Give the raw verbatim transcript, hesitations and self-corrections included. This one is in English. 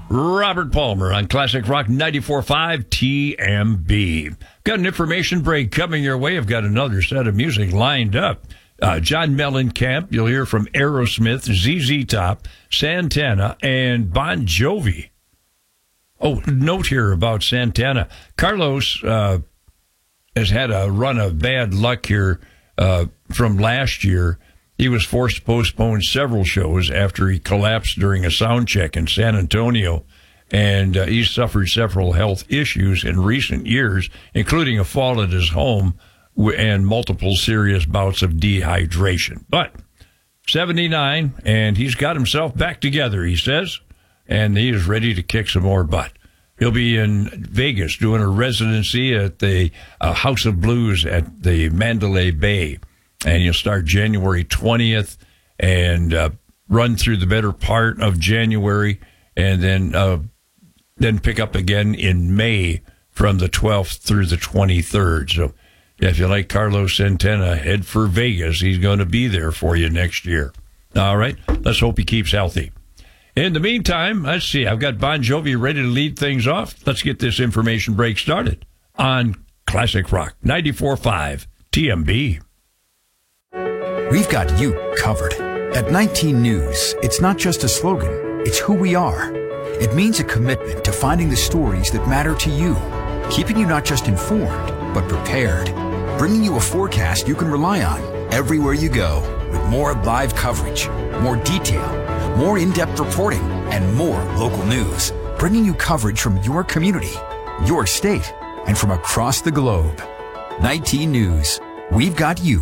Robert Palmer on Classic Rock ninety-four point five T M B. Got an information break coming your way. I've got another set of music lined up. Uh, John Mellencamp, you'll hear from Aerosmith, Z Z Top, Santana, and Bon Jovi. Oh, note here about Santana. Carlos uh, has had a run of bad luck here uh, from last year. He was forced to postpone several shows after he collapsed during a sound check in San Antonio, and uh, he's suffered several health issues in recent years, including a fall at his home and multiple serious bouts of dehydration. But seventy-nine, and he's got himself back together, he says, and he is ready to kick some more butt. He'll be in Vegas doing a residency at the uh, House of Blues at the Mandalay Bay. And you'll start January twentieth and uh, run through the better part of January, and then uh, then pick up again in May from the twelfth through the twenty-third. So if you like Carlos Santana, head for Vegas. He's going to be there for you next year. All right, let's hope he keeps healthy. In the meantime, let's see, I've got Bon Jovi ready to lead things off. Let's get this information break started on Classic Rock ninety-four point five T M B. We've got you covered. At nineteen News, it's not just a slogan, it's who we are. It means a commitment to finding the stories that matter to you, keeping you not just informed, but prepared, bringing you a forecast you can rely on everywhere you go, with more live coverage, more detail, more in-depth reporting, and more local news, bringing you coverage from your community, your state, and from across the globe. nineteen News, we've got you